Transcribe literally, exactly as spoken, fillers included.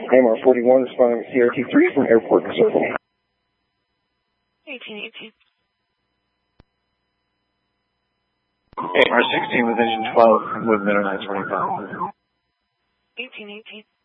M R forty-one responding with C R T three from Airport Circle. eighteen eighteen. M R sixteen with engine twelve, moving at nine twenty-five. eighteen eighteen.